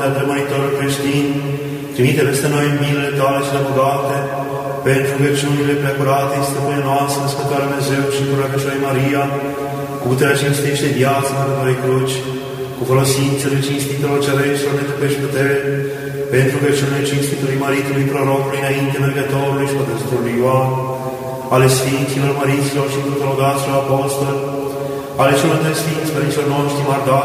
Rămănitorul creștin, trimite peste noi în milele tale cele bogate, pentru rugăciunile preacurate, Stăpâne noastră, Născătoarea Dumnezeu și cu rugăciunea Maria, cu puterea cinstește viața Mântuitorului Cruci, cu folosințele cinstitelor cereștilor ne tăpești putere, pentru rugăciunile cinstitului Maritului Prorocului înainte mergătorului și Pătăstorului Ioan, ale Sfinților, Măriților și tuturor daților apostoli, ale celor de Sfinți Părinților noștri,